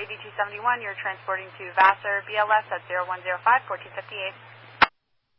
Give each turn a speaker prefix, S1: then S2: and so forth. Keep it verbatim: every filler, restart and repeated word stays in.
S1: D two seventy-one, you're transporting to Vassar, B L S at zero one zero five, fourteen fifty-eight.